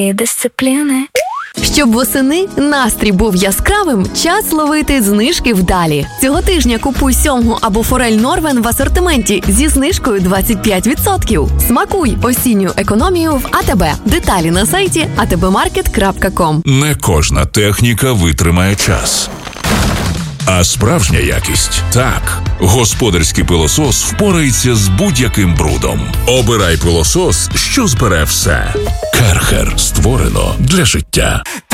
Дисципліни. Щоб восени настрій був яскравим, час ловити знижки вдалі. Цього тижня купуй сьомгу або форель Норвен в асортименті зі знижкою 25%. Смакуй осінню економію в АТБ. Деталі на сайті atbmarket.com. Не кожна техніка витримає час. А справжня якість – так. Господарський пилосос впорається з будь-яким брудом. Обирай пилосос, що збере все. Керхер. Створено для життя.